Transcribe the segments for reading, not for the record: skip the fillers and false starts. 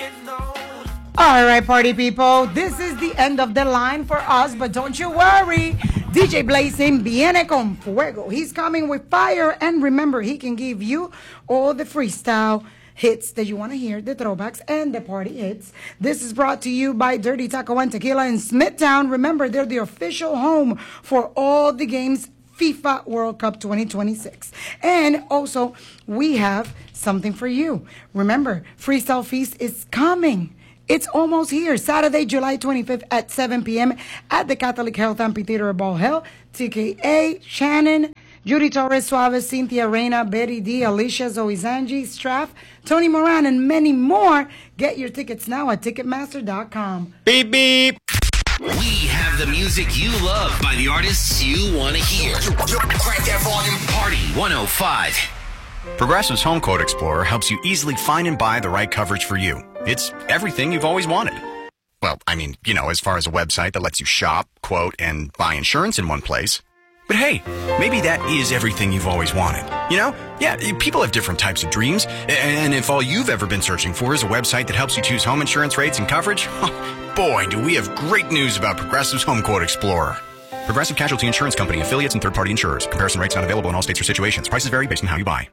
All right, party people, this is the end of the line for us, but don't you worry. DJ Blazing viene con fuego. He's coming with fire, and remember, he can give you all the freestyle hits that you want to hear, the throwbacks and the party hits. This is brought to you by Dirty Taco and Tequila in Smithtown. Remember, they're the official home for all the games FIFA World Cup 2026. And also, we have something for you. Remember, Freestyle Feast is coming. It's almost here. Saturday, July 25th at 7 p.m. at the Catholic Health Amphitheater of Ball Hill. TKA, Shannon, Judy Torres Suave, Cynthia Reyna, Betty D, Alicia, Zoe Zanji, Straff, Tony Moran, and many more. Get your tickets now at Ticketmaster.com. Beep, beep. We have the music you love by the artists you want to hear. Crank that volume. Party 105. Progressive's Home Quote Explorer helps you easily find and buy the right coverage for you. It's everything you've always wanted. Well, I mean, as far as a website that lets you shop, quote, and buy insurance in one place. But hey, maybe that is everything you've always wanted. Yeah, people have different types of dreams. And if all you've ever been searching for is a website that helps you choose home insurance rates and coverage, boy, do we have great news about Progressive's Home Quote Explorer. Progressive Casualty Insurance Company, affiliates, and third-party insurers. Comparison rates not available in all states or situations. Prices vary based on how you buy.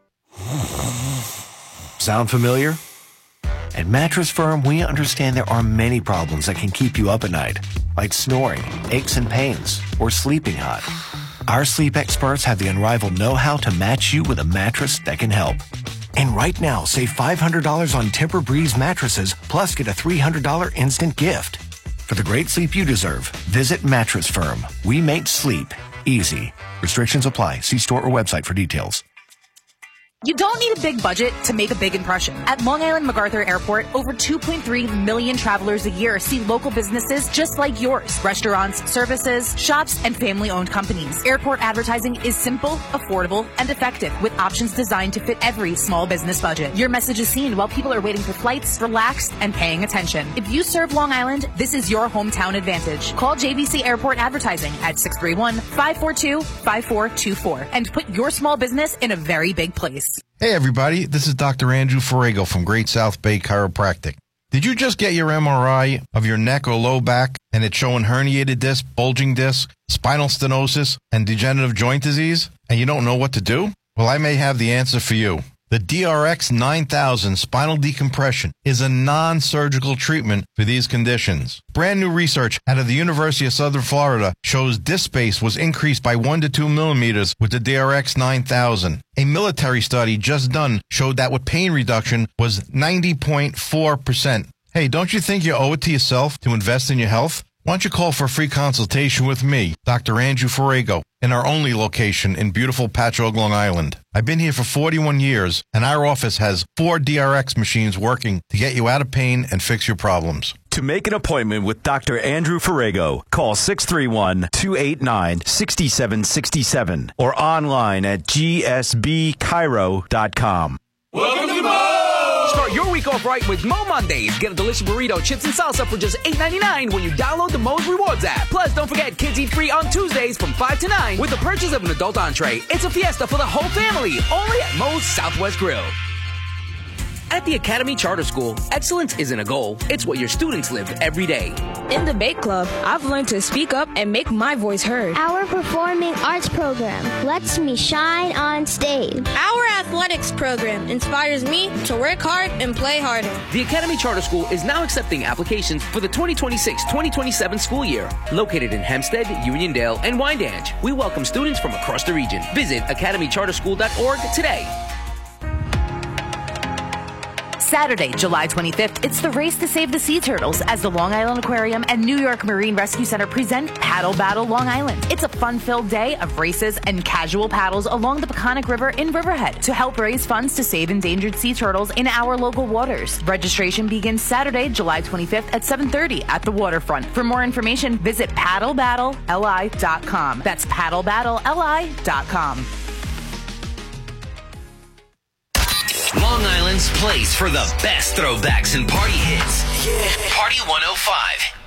Sound familiar? At Mattress Firm, we understand there are many problems that can keep you up at night, like snoring, aches and pains, or sleeping hot. Our sleep experts have the unrivaled know-how to match you with a mattress that can help. And right now, save $500 on Tempur-Breeze mattresses, plus get a $300 instant gift. For the great sleep you deserve, visit Mattress Firm. We make sleep easy. Restrictions apply. See store or website for details. You don't need a big budget to make a big impression. At Long Island MacArthur Airport, over 2.3 million travelers a year see local businesses just like yours. Restaurants, services, shops, and family-owned companies. Airport advertising is simple, affordable, and effective with options designed to fit every small business budget. Your message is seen while people are waiting for flights, relaxed, and paying attention. If you serve Long Island, this is your hometown advantage. Call JVC Airport Advertising at 631-542-5424 and put your small business in a very big place. Hey everybody, this is Dr. Andrew Ferrago from Great South Bay Chiropractic. Did you just get your MRI of your neck or low back and it's showing herniated disc, bulging disc, spinal stenosis, and degenerative joint disease, and you don't know what to do? Well, I may have the answer for you. The DRX 9000 spinal decompression is a non-surgical treatment for these conditions. Brand new research out of the University of Southern Florida shows disc space was increased by 1 to 2 millimeters with the DRX 9000. A military study just done showed that with pain reduction was 90.4%. Hey, don't you think you owe it to yourself to invest in your health? Why don't you call for a free consultation with me, Dr. Andrew Ferrago, in our only location in beautiful Patchogue, Long Island. I've been here for 41 years, and our office has 4 DRX machines working to get you out of pain and fix your problems. To make an appointment with Dr. Andrew Ferrago, call 631-289-6767 or online at gsbchiro.com. Welcome to Mo! Start your week off right with Mo Mondays. Get a delicious burrito, chips, and salsa for just $8.99 when you download the Mo's Rewards app. Plus, don't forget, kids eat free on Tuesdays from 5 to 9 with the purchase of an adult entree. It's a fiesta for the whole family, only at Mo's Southwest Grill. At the Academy Charter School, excellence isn't a goal, it's what your students live every day. In the Bake Club, I've learned to speak up and make my voice heard. Our performing arts program lets me shine on stage. Our athletics program inspires me to work hard and play harder. The Academy Charter School is now accepting applications for the 2026-2027 school year. Located in Hempstead, Uniondale, and Wyandanch, we welcome students from across the region. Visit academycharterschool.org today. Saturday, July 25th, it's the race to save the sea turtles as the Long Island Aquarium and New York Marine Rescue Center present Paddle Battle Long Island. It's a fun-filled day of races and casual paddles along the Peconic River in Riverhead to help raise funds to save endangered sea turtles in our local waters. Registration begins Saturday, July 25th at 7:30 at the waterfront. For more information, visit paddlebattleli.com. That's paddlebattleli.com. Long Island's place for the best throwbacks and party hits. Yeah. Party 105.